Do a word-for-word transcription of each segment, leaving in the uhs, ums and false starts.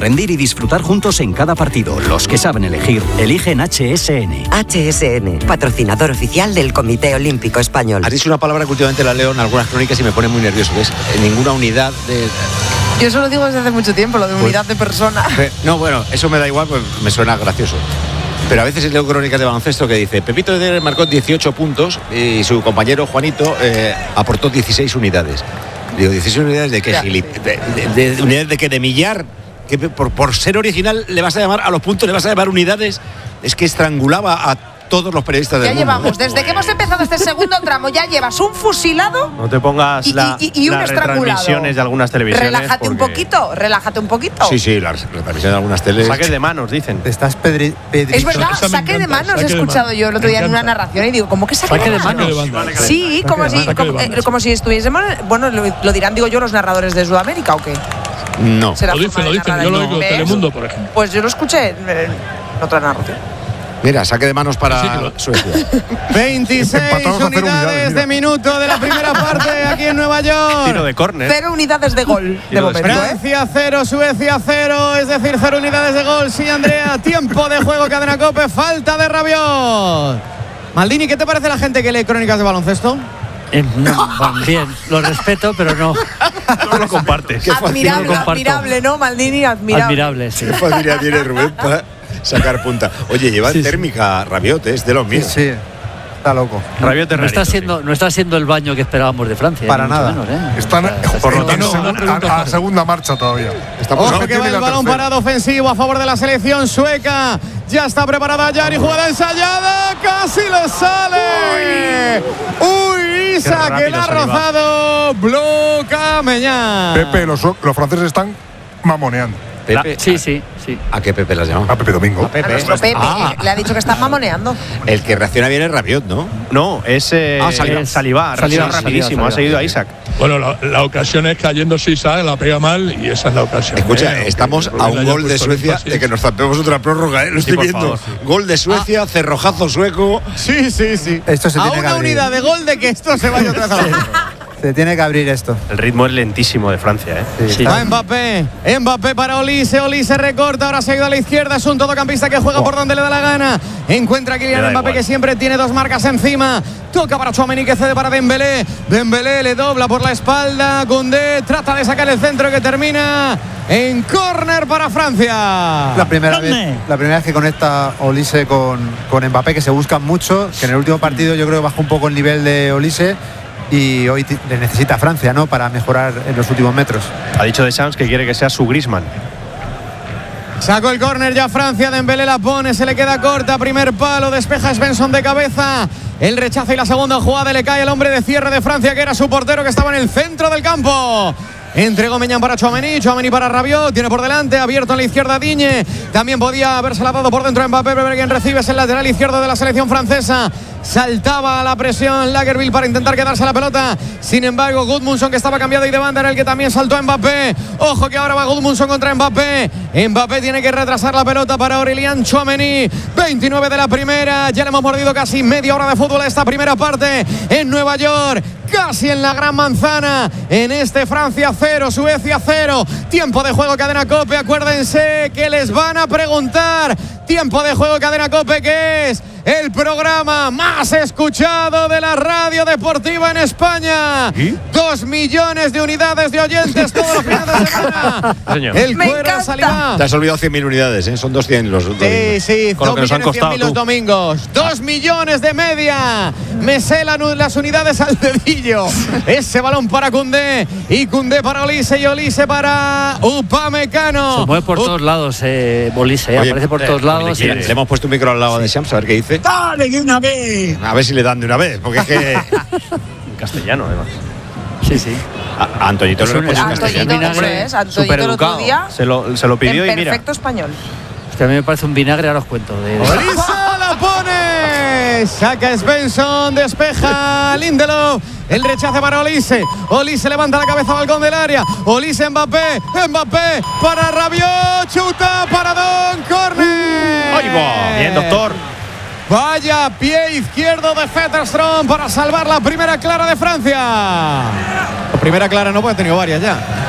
rendir y disfrutar juntos en cada partido. Los que saben elegir, eligen H S N. H S N, patrocinador oficial del Comité Olímpico Español. Has dicho una palabra que últimamente la leo en algunas crónicas y me pone muy nervioso, que es eh, ninguna unidad de... Yo eso lo digo desde hace mucho tiempo, lo de pues, unidad de persona. No, bueno, eso me da igual, pues me suena gracioso. Pero a veces leo crónicas de baloncesto que dice Pepito de marcó dieciocho puntos y su compañero Juanito eh, aportó dieciséis unidades. Digo, ¿dieciséis unidades de qué, Gilip? ¿De, de, de unidades de qué? ¿De millar? ¿Que por, por ser original le vas a llamar a los puntos, le vas a llamar unidades? Es que estrangulaba a todos los periodistas del ya mundo. Llevamos, desde que hemos empezado este segundo tramo, ya llevas un fusilado. No te pongas y, la, y, y un las estrangulado. retransmisiones de algunas televisiones. Relájate un poquito, relájate un poquito. Sí, sí, las retransmisiones de algunas teles. Saque de manos, dicen. Te estás pedri pedri Es verdad, saque de manos he escuchado yo el otro día en una narración y digo, ¿cómo que saque, saque de de manos? manos? Sí, como si, como, eh, como si estuviésemos. Bueno, lo, lo dirán, digo yo, los narradores de Sudamérica o qué. No. Lo dicen, lo dicen. Yo lo oigo en Telemundo, por ejemplo. Pues yo lo escuché en, en otra narración. Mira, saque de manos para sí, claro. Suecia. veintiséis unidades, unidades de minuto de la primera parte aquí en Nueva York. Tiro de córner. Cero unidades de gol de momento. Francia cero, Suecia cero, es decir, cero unidades de gol. Sí, Andrea, tiempo de juego, cadena COPE, falta de Rabiot. Maldini, ¿qué te parece la gente que lee crónicas de baloncesto? Eh, no, bien, lo respeto, pero no. No lo compartes. Admirable, no lo admirable, ¿no, Maldini? Admirable. Admirable, sí. Qué facilidad tiene Rubén para sacar punta. Oye, lleva Sí, sí. térmica Rabiot, es de los míos. Sí, está loco. Rabiot es No está, rarito, siendo, sí. no está siendo el baño que esperábamos de Francia. Para ni mucho nada. menos, ¿eh? Están Por lo están tanto, en una pregunta a, a fácil. segunda marcha todavía. Estamos Ojo que va el balón parado ofensivo a favor de la selección sueca. Ya está preparada Yari, jugada ensayada, casi le sale. Uy, Isa, que la ha rozado. Bloca Meñán. Pepe, los, los franceses están mamoneando. Pepe. Sí, sí, sí. ¿A qué Pepe las llama? A Pepe Domingo. A nuestro Pepe, Ah. le ha dicho que está mamoneando. El que reacciona bien es Rabiot, ¿no? No, es eh, Ah, Saliba. es Saliba, Saliba, Saliba, rapidísimo, Saliba, ha seguido Saliba. a Isaac. Bueno, la, la ocasión es cayéndose Isaac, la pega mal y esa es la ocasión. Escucha, ¿eh? estamos Rubén a un haya gol de puesto el Suecia énfasis. de que nos zampemos otra prórroga, ¿eh? Lo estoy por viendo. favor. Gol de Suecia, cerrojazo sueco. Sí, sí, sí. Esto se a tiene que una abrir. unidad de gol de que esto se vaya otra vez. Se tiene que abrir esto. El ritmo es lentísimo de Francia, ¿eh? Sí, Sí. está- Va Mbappé, Mbappé para Olise, Olise recorta, ahora se ha ido a la izquierda, es un todocampista que juega por donde le da la gana. Encuentra a Le Kylian da Mbappé igual. que siempre tiene dos marcas encima. Toca para Tchouaméni que cede para Dembélé. Dembélé le dobla por la espalda, Koundé trata de sacar el centro que termina en córner para Francia. La primera, ¿Dónde? vez, la primera vez que conecta Olise con, con Mbappé, que se buscan mucho, que en el último partido yo creo que bajó un poco el nivel de Olise y hoy t- le necesita Francia, ¿no?, para mejorar en los últimos metros. Ha dicho Deschamps que quiere que sea su Griezmann. Sacó el córner ya Francia, Dembélé la pone, se le queda corta, primer palo, despeja Svensson de cabeza, el rechazo y la segunda jugada le cae el hombre de cierre de Francia que era su portero que estaba en el centro del campo. Entregó Meñán para Tchouaméni, Tchouaméni para Rabiot, tiene por delante, abierto en la izquierda Digne, también podía haberse dado por dentro Mbappé, pero quien recibe es el lateral izquierdo de la selección francesa. Saltaba a la presión Lagerbielke para intentar quedarse la pelota, sin embargo Gudmundsson, que estaba cambiado y de banda, era el que también saltó a Mbappé. Ojo que ahora va Gudmundsson contra Mbappé, Mbappé tiene que retrasar la pelota para Aurélien Tchouaméni. Veintinueve de la primera, ya le hemos mordido casi media hora de fútbol a esta primera parte en Nueva York, casi en la Gran Manzana, en este Francia cero, Suecia cero. Tiempo de juego, cadena COPE, acuérdense que les van a preguntar. Tiempo de juego, cadena COPE, que es el programa más escuchado de la radio deportiva en España. ¿Y? Dos millones de unidades de oyentes todos los fines de semana. Señor. El Me cuero encanta. Saliba. Te has olvidado cien mil unidades, ¿eh? Son doscientos los dos. Sí, sí, Con lo dos que nos han millones cien costado, mil los tú. domingos. Dos millones de media. Me sé la nu- las unidades al dedillo. Ese balón para Koundé. Y Koundé para Olise y Olise para Upamecano. Se mueve por Up- todos lados, eh, Bolise, eh, Oye, aparece por eh, todos lados. Le, le hemos puesto un micro al lado de Shams a ver qué dice. ¡Dale de una vez! A ver si le dan de una vez, porque es que En castellano, además. Sí, sí. a, a Antoñito Es le un- hemos puesto en Antoñito, castellano. eso es, Antoñito el otro Supereducado. día Se lo, se lo pidió en y mira. perfecto español. Hostia, a mí me parece un vinagre, ahora os cuento. De, de- Olise la pone. Saca Svensson, despeja Lindelof. El rechace para Olise. Olise levanta la cabeza, balcón del área. Olise, Mbappé. Mbappé para Rabiot. Chuta para Don. Córner. ¡Ay, va! Bien, doctor. Vaya pie izquierdo de Fetterstrom para salvar la primera clara de Francia. La primera clara no, porque ha tenido varias ya.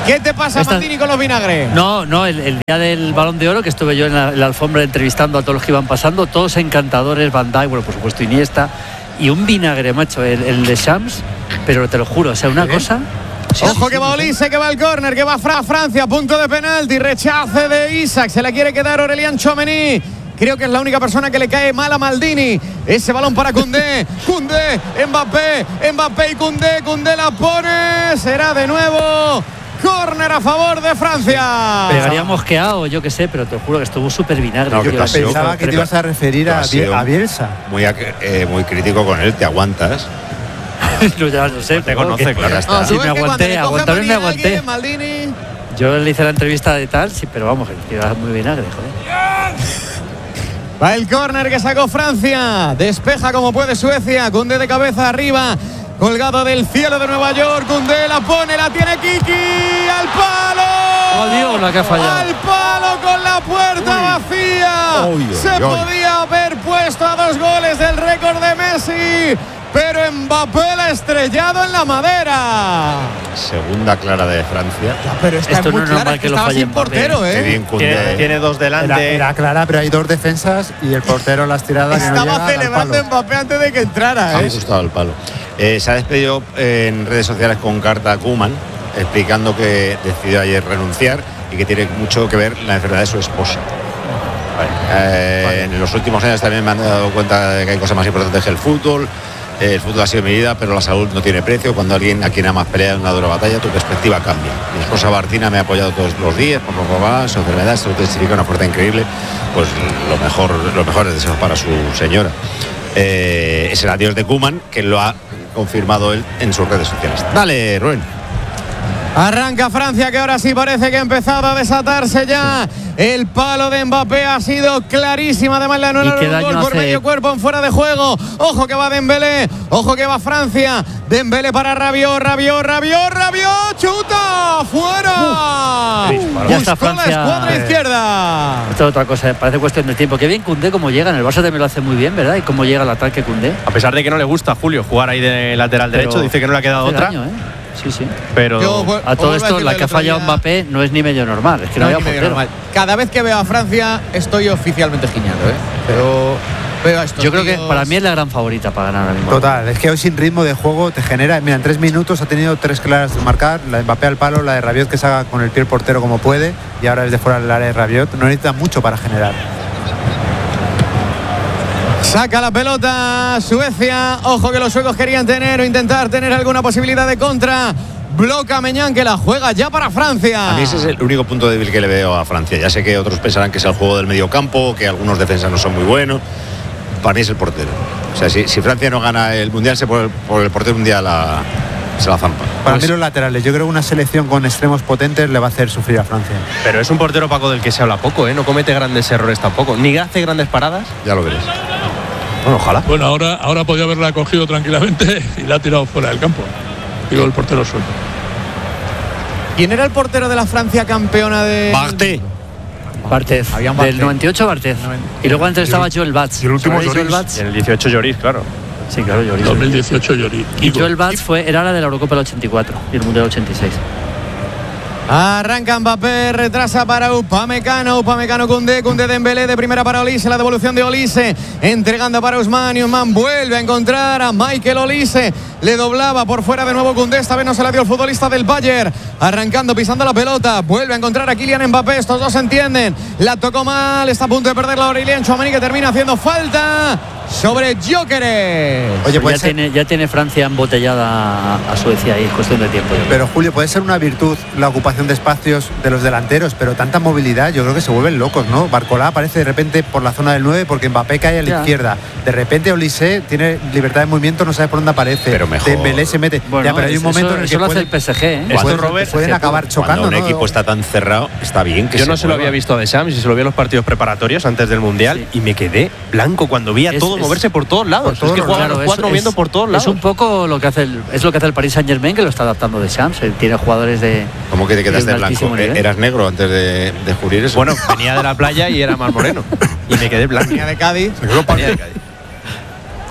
¿Qué te pasa, Esta... Maldini, con los vinagres? No, no, el, el día del Balón de Oro, que estuve yo en la, en la alfombra entrevistando a todos los que iban pasando, todos encantadores, Van Dijk, bueno, por supuesto Iniesta, y un vinagre, macho, el, el de Shams, pero te lo juro, o sea, una ¿Eh? cosa... Sí, Ojo sí, que sí, va Olise, que va el córner, que va Fra Francia, punto de penalti, rechace de Isak, se la quiere quedar Aurélien Tchouaméni. Creo que es la única persona que le cae mal a Maldini. Ese balón para Koundé, Koundé, Mbappé, Mbappé y Koundé, Koundé la pone, será de nuevo córner a favor de Francia. Pegaría mosqueado, yo qué sé, pero te juro que estuvo súper vinagre. No, que pensaba que te ibas a referir a, a Bielsa. Muy, eh, muy crítico con él, ¿te aguantas? No, ya lo sé, te conoce, claro. Está. No, sí, me aguanté, aguantarme me aguanté. Maldini. Yo le hice la entrevista de tal, sí, pero vamos, que era muy vinagre, joder. Va el córner que sacó Francia. Despeja como puede Suecia. Koundé de cabeza arriba. Colgado del cielo de Nueva York. Koundé la pone, la tiene Kiki. Al palo. Oh, Dios, la que ha fallado. Al palo con la puerta uy. vacía. Uy, uy, Se uy. podía haber puesto a dos goles del récord de Messi. Pero Mbappé la ha estrellado en la madera. Segunda clara de Francia. Ya, pero esta Esto es muy no es clara, normal que lo estaba falle sin portero, ¿eh? Bien, tiene, tiene dos delante. Era, era clara, pero hay dos defensas y el portero las tiradas. Estaba no celebrando Mbappé antes de que entrara, ¿eh? Ha gustado el palo. Eh, se ha despedido en redes sociales con carta a Koeman, explicando que decidió ayer renunciar y que tiene mucho que ver la enfermedad de su esposa. Vale. Eh, vale. En los últimos años también me han dado cuenta de que hay cosas más importantes que el fútbol. El fútbol ha sido mi vida, pero la salud no tiene precio. Cuando alguien a quien amas pelea en una dura batalla, tu perspectiva cambia. Mi esposa Martina me ha apoyado todos los días, por lo que va, su enfermedad se intensifica una fuerza increíble. Pues lo mejor, los mejores deseos para su señora. Eh, es el adiós de Koeman, que lo ha confirmado él en sus redes sociales. Dale, Rubén. Arranca Francia, que ahora sí parece que ha empezado a desatarse ya. El palo de Mbappé ha sido clarísimo. Además le anularon un gol por hace... medio cuerpo en fuera de juego. Ojo que va Dembélé. Ojo que va Francia. Dembélé para Rabiot, Rabiot, Rabiot, Rabiot. ¡Chuta! ¡Fuera! Uh, ya está Francia. La escuadra izquierda. Esto es otra cosa, parece cuestión de tiempo. Qué bien Koundé como llega. En el Barça también lo hace muy bien, ¿verdad? Y cómo llega el ataque Koundé. A pesar de que no le gusta a Julio jugar ahí de lateral pero derecho, dice que no le ha quedado otra. Daño, ¿eh? Sí, sí. Pero Yo, a todo esto, la que ha fallado día... Mbappé no es ni medio normal. Es que no, no había portero. Normal. Cada vez que veo a Francia estoy oficialmente giñando, ¿eh? Pero veo a estos Yo creo tíos... que para mí es la gran favorita para ganar ahora mismo. Total, es que hoy sin ritmo de juego te genera. Mira, en tres minutos ha tenido tres claras de marcar: la de Mbappé al palo, la de Rabiot que saca con el pie el portero como puede, y ahora desde fuera del área de Rabiot. No necesita mucho para generar. Saca la pelota Suecia. Ojo que los suecos querían tener o intentar tener alguna posibilidad de contra. Bloca Meñán, que la juega ya para Francia. A mí ese es el único punto débil que le veo a Francia. Ya sé que otros pensarán que es el juego del medio campo, que algunos defensas no son muy buenos. Para mí es el portero. O sea, si, si Francia no gana el Mundial, se por, por el portero un día la, se la zampa. Para pues, mí los laterales. Yo creo que una selección con extremos potentes le va a hacer sufrir a Francia. Pero es un portero, Paco, del que se habla poco, ¿eh? No comete grandes errores tampoco. Ni hace grandes paradas. Ya lo veréis. Bueno, ojalá. Bueno, ahora, ahora podía haberla cogido tranquilamente y la ha tirado fuera del campo. Digo, el portero suelto. ¿Quién era el portero de la Francia campeona de...? Barté. Barthez. Del noventa y ocho Barthez. Y luego antes estaba Joel Batz. Y el último Lloris. Y en el dieciocho Lloris, claro. Sí, claro, Lloris. dos mil dieciocho Lloris. Y Joel Batz fue, era la de la Eurocopa del ochenta y cuatro y el Mundial del ochenta y seis. Arranca Mbappé, retrasa para Upamecano, Upamecano Koundé, Koundé Dembélé de primera para Olise, la devolución de Olise, entregando para Ousmane, Ousmane vuelve a encontrar a Michael Olise, le doblaba por fuera de nuevo Koundé, esta vez no se la dio el futbolista del Bayern, arrancando, pisando la pelota, vuelve a encontrar a Kylian Mbappé, estos dos se entienden, la tocó mal, está a punto de perder la Aurélien Tchouaméni, que termina haciendo falta sobre Gyökeres. Oye, pues ya, tiene, ya tiene Francia embotellada a, a Suecia y es cuestión de tiempo. Pero Julio, puede ser una virtud la ocupación de espacios de los delanteros, pero tanta movilidad, yo creo que se vuelven locos, ¿no? Barcola aparece de repente por la zona del nueve porque Mbappé cae a la ya. izquierda. De repente Olise tiene libertad de movimiento, no sabe por dónde aparece. Pero mejor. Dembélé se mete. Bueno, ya, pero hay un momento eso, en el eso que lo puede, hace el P S G, ¿eh? Esto, pueden, Robert, pueden acabar chocando. Cuando un ¿no? equipo está tan cerrado, está bien que Yo se no se lo había visto a Deschamps y se lo vi en los partidos preparatorios antes del Mundial sí. y me quedé blanco cuando vi a es, todos es, moverse por todos lados. Por todos es que juegan claro, los cuatro es, viendo es, por todos lados. Es un poco lo que hace el, es lo que hace el Paris Saint-Germain, que lo está adaptando Deschamps. Tiene jugadores de. ¿Cómo que te quedaste blanco? Nivel. ¿Eras negro antes de descubrir eso? Bueno, venía de la playa y era más moreno. Y me quedé blanco. Venía de Cádiz. Se quedó pálido.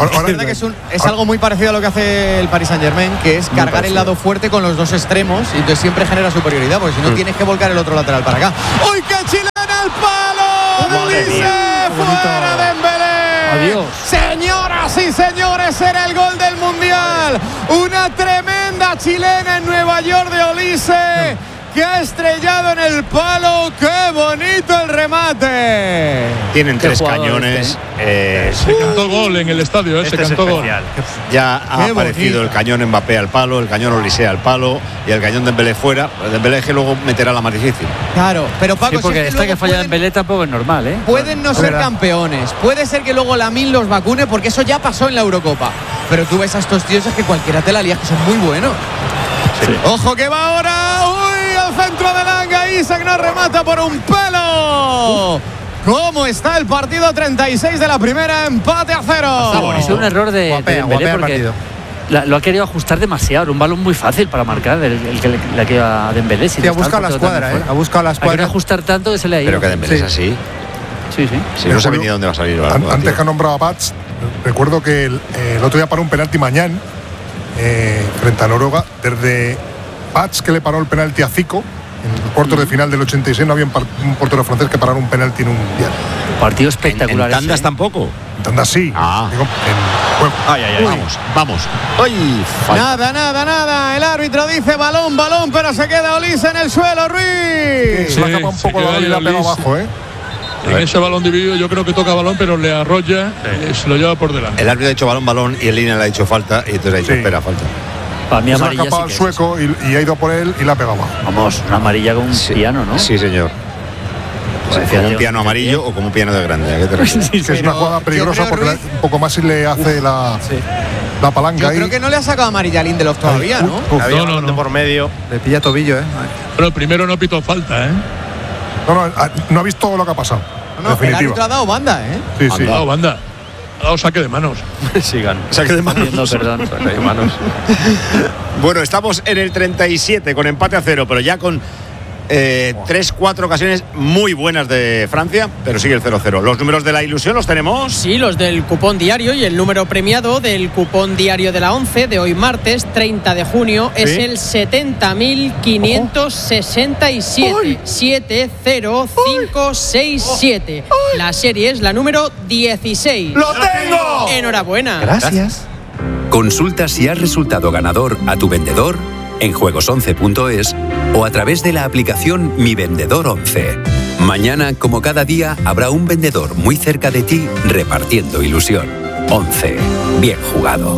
Es verdad que es, un, es algo muy parecido a lo que hace el Paris Saint-Germain, que es cargar el lado fuerte con los dos extremos y entonces siempre genera superioridad, porque si no mm. tienes que volcar el otro lateral para acá. ¡Uy, qué chilena al palo! ¡Ulises! ¡Fuera de Dembélé! ¡Adiós! Señoras y señores, era el gol del Mundial. Una tremenda chilena en Nueva York de Ulises, que ha estrellado en el palo. ¡Qué bonito el remate! Tienen tres cañones. Este. Eh, se cantó gol en el estadio, eh, este se cantó gol. Ya ha Qué aparecido bonita. el cañón Mbappé al palo, el cañón Olise al palo y el cañón Dembélé fuera. Dembélé es que luego meterá la más difícil. Claro, pero Paco, sí, porque si es que esta que falla pueden, Dembélé tampoco es normal, ¿eh? Pueden no ser verdad. campeones, puede ser que luego Lamine los vacune, porque eso ya pasó en la Eurocopa. Pero tú ves a estos tíos, es que cualquiera te la lías, que son muy buenos. Sí. ¡Ojo que va ahora! ¡Uy! Al centro de Langa, Isak no remata por un pelo. ¿Cómo está el partido? treinta y seis de la primera, empate a cero. Es un error de, Guapea, de Dembélé guapea el porque partido. la, lo ha querido ajustar demasiado. Un balón muy fácil para marcar, el, el que le, le queda a Dembélé. Si Sí, ha buscado la escuadra, ¿eh? Ha buscado la Ha querido escuadra. ajustar tanto que se le ha ido. Pero que Dembélé Sí. es así. Sí, sí. Si no sabe ni dónde va a salir el balón. An- Antes tío. que ha nombrado a Pats, recuerdo que el, eh, el otro día paró un penalti mañana eh, frente a Noruega. Desde Pats, que le paró el penalti a Zico, en los cuartos de final del ochenta y seis, no había un, par- un portero francés que parara un penalti en un mundial. Partido ¿En, espectacular. en tandas ese, ¿eh? tampoco? Anda así. Ah. Digo, en juego. Ay, ay, ay. Vamos, vamos. ¡Ay! Falta. Nada, nada, nada. El árbitro dice balón, balón, pero se queda Ulises en el suelo, Ruiz. Se la Sí, acaba un se poco la queda bola y la ahí pega Olise. abajo, ¿eh? En ese balón dividido yo creo que toca balón, pero le arrolla y se lo lleva por delante. El árbitro ha dicho balón, balón y el línea le ha dicho falta y entonces ha dicho Sí. espera, falta. Para mí Se la ha amarilla escapado sí al que es. sueco y, y ha ido por él y la ha pegado abajo. Vamos, una amarilla con un Sí. piano, ¿no? Sí, señor. Parecía Como un de- piano amarillo o como un piano de grande. ¿A qué te refieres? Que es una Pero jugada yo peligrosa creo, porque Ruiz- la- un poco más si le hace la, la palanca Yo ahí. creo que no le ha sacado amarilla a Lindelof todavía, ¿no? Uf, Había no, un no, balón de no. por medio. Le pilla tobillo, ¿eh? Pero primero no pitó falta, ¿eh? no, no, no ha visto lo que ha pasado. No, no, el definitiva. árbitro ha dado banda, ¿eh? Sí, sí. Ha dado banda. Ha dado saque de manos. Sigan. Saque de manos. No, perdón. Saque de manos. Bueno, estamos en el treinta y siete con empate a cero, pero ya con eh, tres, cuatro ocasiones muy buenas de Francia, pero sigue el cero cero. Los números de la ilusión los tenemos. Sí, los del cupón diario, y el número premiado del cupón diario de la once de hoy martes treinta de junio es ¿Sí? el setenta mil quinientos sesenta y siete. siete cero cinco seis siete. La serie es la número dieciséis. ¡Lo tengo! Enhorabuena. Gracias. Consulta si has resultado ganador a tu vendedor en juegos once punto es o a través de la aplicación Mi Vendedor once. Mañana, como cada día, habrá un vendedor muy cerca de ti repartiendo ilusión. once. Bien jugado.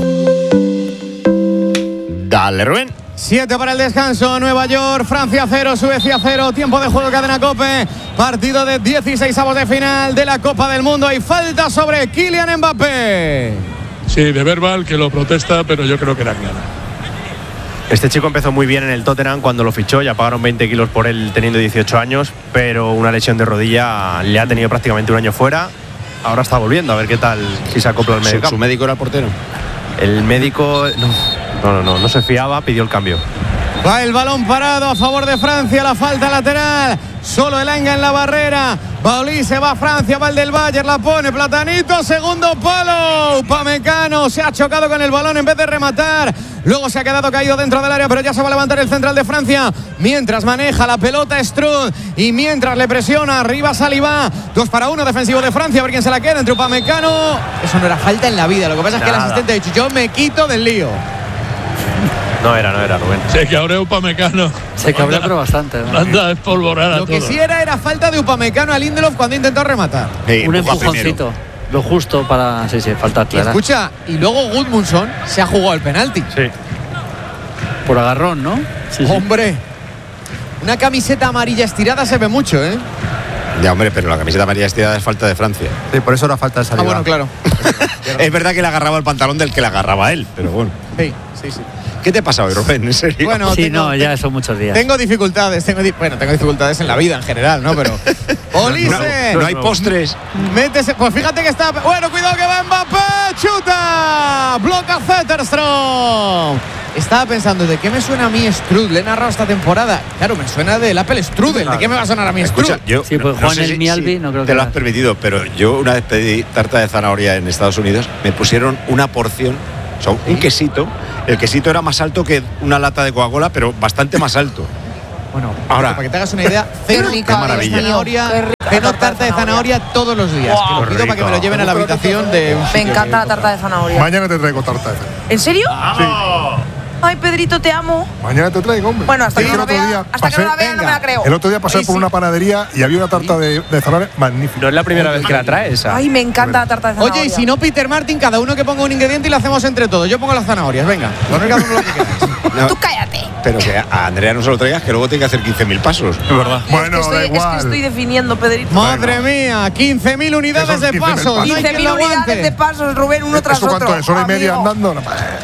Dale, Rubén. Siete para el descanso, Nueva York, Francia cero, Suecia cero, tiempo de juego, cadena COPE, partido de dieciseisavos de final de la Copa del Mundo. Hay falta sobre Kylian Mbappé. Sí, de verbal que lo protesta, pero yo creo que era clara. Este chico empezó muy bien en el Tottenham cuando lo fichó, ya pagaron veinte kilos por él teniendo dieciocho años, pero una lesión de rodilla le ha tenido prácticamente un año fuera. Ahora está volviendo, a ver qué tal si se acopla al medio ¿Su, campo. su médico era el portero? El médico no, no, no, no, no se fiaba, pidió el cambio. Va el balón parado a favor de Francia, la falta lateral. Solo Elanga en la barrera. Va Olise, va Francia, va el del Bayern, la pone Platanito, segundo palo. Upamecano se ha chocado con el balón en vez de rematar. Luego se ha quedado caído dentro del área, pero ya se va a levantar el central de Francia. Mientras maneja la pelota Strud y mientras le presiona arriba Saliba. Dos para uno defensivo de Francia, a ver quién se la queda entre Upamecano. Eso no era falta en la vida. Lo que pasa es que el Nada. asistente ha dicho: yo me quito del lío. No era, no era, Rubén. Se cabrea Upamecano. Se cabrea, pero bastante. ¿no? Anda a espolvorar a Lo que todos. sí era era falta de Upamecano a Lindelof cuando intentó rematar. Sí, Un empuja empujoncito. Lo justo para. Sí, sí, falta Y clara. escucha, y luego Gudmundsson se ha jugado el penalti. Sí. Por agarrón, ¿no? Sí, sí. Hombre, una camiseta amarilla estirada se ve mucho, ¿eh? Ya, hombre, pero la camiseta amarilla estirada es falta de Francia. Sí, por eso era falta de Ah, Saliba. bueno, claro. Es verdad que le agarraba el pantalón del que le agarraba él, pero bueno. Sí, sí, sí. ¿Qué te pasa hoy, Rubén? ¿En serio? Bueno, Sí, tengo, no, ya son muchos días. tengo dificultades, tengo di- bueno, tengo dificultades en la vida en general, ¿no? Pero Olise, no, no hay postres. métese, pues fíjate que está, bueno, cuidado que va Mbappé, chuta, bloca Zetterstrom. estaba pensando, ¿de qué me suena a mí Strudel? Le he narrado esta temporada. Claro, me suena del Apple Strudel. ¿De qué me va a sonar a mí Escucha, Strudel? yo Sí, pues no Juan sé el si- Mialbi, si no creo te que lo la- has permitido, pero yo una vez pedí tarta de zanahoria en Estados Unidos, me pusieron una porción, o sea, un quesito. El quesito era más alto que una lata de Coca-Cola, pero bastante más alto. Bueno, Ahora- para que te hagas una idea, cero rico, qué maravilla. zanahoria, Qué rica ceno tarta tarta de de zanahoria todos los días. Wow. Que lo pido Qué para que me lo rico. lleven a la habitación de un Me sitio encanta la que- tarta de zanahoria. Mañana te traigo tarta de zanahoria. ¿En serio? Sí. Ay, Pedrito, te amo. Mañana te traigo, hombre. Bueno, hasta Sí, que el no lo otro vea, día hasta que no la pasé- vea no me la creo. El otro día pasé Ay, por sí. una panadería y había una tarta de, de zanahoria magnífica. No es la primera vez que la traes. Ay, me encanta la tarta de zanahoria. Oye, y si no, Peter Martin, cada uno que ponga un ingrediente y lo hacemos entre todos. Yo pongo las zanahorias, venga. Poner cada uno lo que queráis. No, Tú cállate. pero que a Andrea no se lo traigas, que luego tiene que hacer quince mil pasos. Es verdad. Bueno, es, que da estoy, es igual. que estoy definiendo, Pedrito. Madre mía, quince mil unidades Esos de quince mil pasos. pasos. No hay quince quien mil lo unidades aguante. de pasos, Rubén, uno tras ¿Eso otro. cuánto es? ¿Hora y media amigo. andando? No,